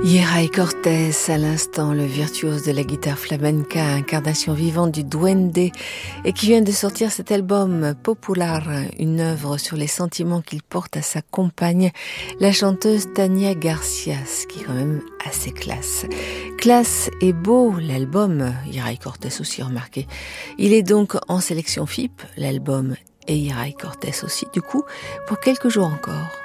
Yeray Cortés, à l'instant, le virtuose de la guitare flamenca, incarnation vivante du duende, et qui vient de sortir cet album Popular, une œuvre sur les sentiments qu'il porte à sa compagne, la chanteuse Tania Garcia, ce qui est quand même assez classe. Classe et beau, l'album, Yeray Cortés aussi remarqué. Il est donc en sélection FIP, l'album et Yeray Cortés aussi, du coup, pour quelques jours encore.